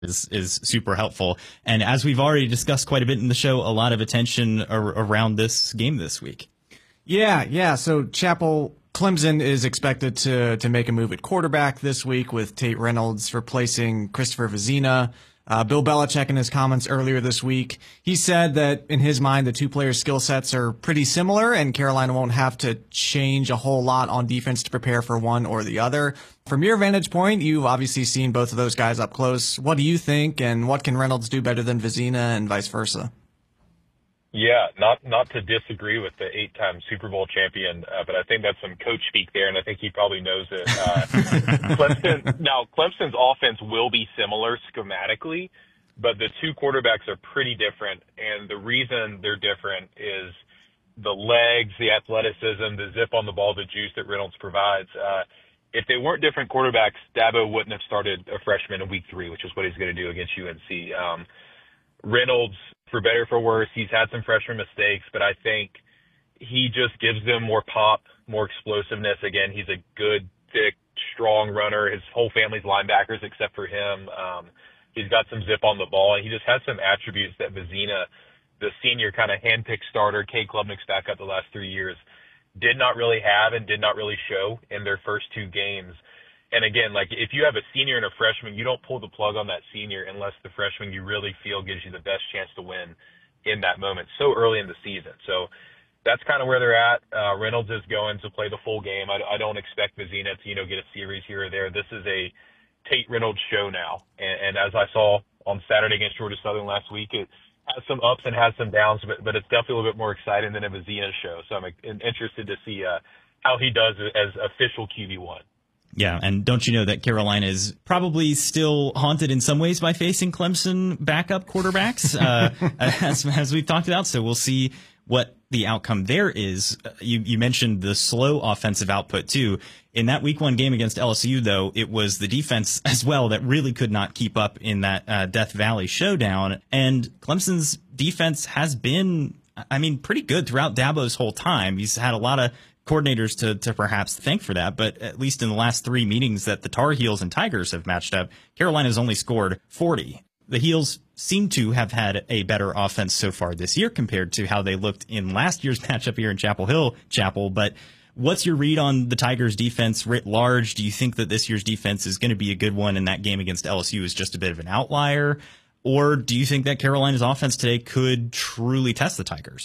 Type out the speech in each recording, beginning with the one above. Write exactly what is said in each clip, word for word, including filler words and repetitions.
is is super helpful. And as we've already discussed quite a bit in the show, a lot of attention ar- around this game this week. Yeah, yeah. So Chapel Clemson is expected to to make a move at quarterback this week with Tate Reynolds replacing Christopher Vizina. Uh, Bill Belichick, in his comments earlier this week, he said that in his mind the two players' skill sets are pretty similar, and Carolina won't have to change a whole lot on defense to prepare for one or the other. From your vantage point, you've obviously seen both of those guys up close. What do you think, and what can Reynolds do better than Vizina, and vice versa? Yeah, not not to disagree with the eight-time Super Bowl champion, uh, but I think that's some coach speak there, and I think he probably knows it. Uh, Clemson, now, Clemson's offense will be similar schematically, but the two quarterbacks are pretty different, and the reason they're different is the legs, the athleticism, the zip on the ball, the juice that Reynolds provides. Uh, if they weren't different quarterbacks, Dabo wouldn't have started a freshman in week three, which is what he's going to do against U N C. Um, Reynolds, for better or for worse, he's had some freshman mistakes, but I think he just gives them more pop, more explosiveness. Again, he's a good, thick, strong runner. His whole family's linebackers except for him. Um, he's got some zip on the ball, and he just has some attributes that Vizina, the senior kind of handpicked starter, Cade Klubnik's back up the last three years, did not really have and did not really show in their first two games. And again, like if you have a senior and a freshman, you don't pull the plug on that senior unless the freshman you really feel gives you the best chance to win in that moment so early in the season. So that's kind of where they're at. Uh, Reynolds is going to play the full game. I, I don't expect Vizina to, you know, get a series here or there. This is a Tate Reynolds show now. And, and as I saw on Saturday against Georgia Southern last week, it has some ups and has some downs, but, but it's definitely a little bit more exciting than a Vizina show. So I'm interested to see uh, how he does as official Q B one. Yeah, and don't you know that Carolina is probably still haunted in some ways by facing Clemson backup quarterbacks, uh, as, as we've talked about. So we'll see what the outcome there is. You, you mentioned the slow offensive output, too. In that week one game against L S U, though, it was the defense as well that really could not keep up in that uh, Death Valley showdown. And Clemson's defense has been, I mean, pretty good throughout Dabo's whole time. He's had a lot of coordinators to, to perhaps thank for that, but at least in the last three meetings that the Tar Heels and Tigers have matched up, Carolina's only scored forty. The Heels seem to have had a better offense so far this year compared to how they looked in last year's matchup here in Chapel Hill, Chapel. But what's your read on the Tigers' defense writ large? Do you think that this year's defense is going to be a good one and that game against L S U is just a bit of an outlier? Or do you think that Carolina's offense today could truly test the Tigers?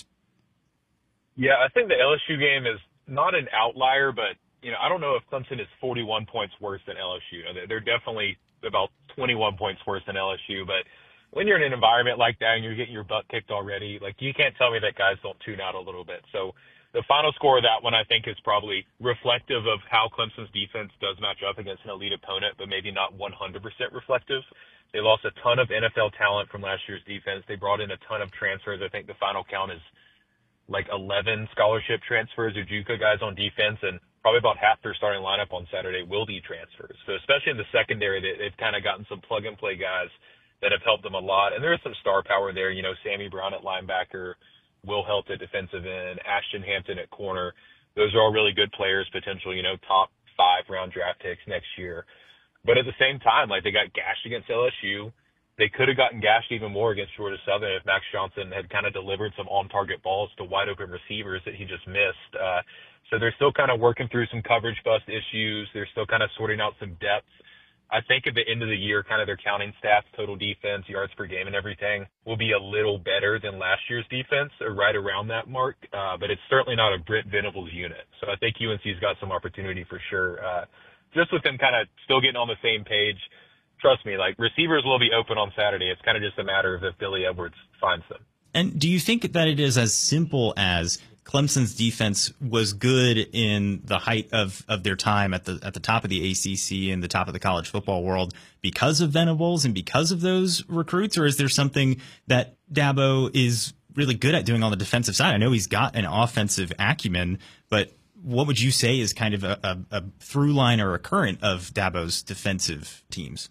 Yeah, I think the L S U game is not an outlier, but, you know, I don't know if Clemson is forty-one points worse than L S U. They're definitely about twenty-one points worse than L S U, but when you're in an environment like that and you're getting your butt kicked already, like, you can't tell me that guys don't tune out a little bit. So the final score of that one, I think, is probably reflective of how Clemson's defense does match up against an elite opponent, but maybe not one hundred percent reflective. They lost a ton of N F L talent from last year's defense. They brought in a ton of transfers. I think the final count is like eleven scholarship transfers or JUCO guys on defense, and probably about half their starting lineup on Saturday will be transfers. So especially in the secondary, they, they've kind of gotten some plug-and-play guys that have helped them a lot. And there is some star power there. You know, Sammy Brown at linebacker, Will Helt at defensive end, Ashton Hampton at corner. Those are all really good players, potential, you know, top five round draft picks next year. But at the same time, like, they got gashed against L S U. They could have gotten gashed even more against Georgia Southern if Max Johnson had kind of delivered some on-target balls to wide-open receivers that he just missed. Uh, so they're still kind of working through some coverage bust issues. They're still kind of sorting out some depth. I think at the end of the year, kind of their counting stats, total defense, yards per game, and everything will be a little better than last year's defense, or right around that mark. Uh, but it's certainly not a Brent Venables unit. So I think U N C's got some opportunity for sure. Uh, just with them kind of still getting on the same page. Trust me, like, receivers will be open on Saturday. It's kind of just a matter of if Billy Edwards finds them. And do you think that it is as simple as Clemson's defense was good in the height of, of their time at the at the top of the A C C and the top of the college football world because of Venables and because of those recruits? Or is there something that Dabo is really good at doing on the defensive side? I know he's got an offensive acumen, but what would you say is kind of a, a, a through line or a current of Dabo's defensive teams?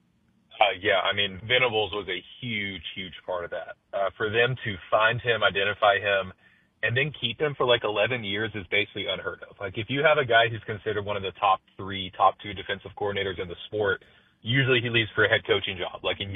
Uh, yeah, I mean, Venables was a huge, huge part of that. Uh, for them to find him, identify him, and then keep him for like eleven years is basically unheard of. Like, if you have a guy who's considered one of the top three, top two defensive coordinators in the sport, usually he leaves for a head coaching job, like in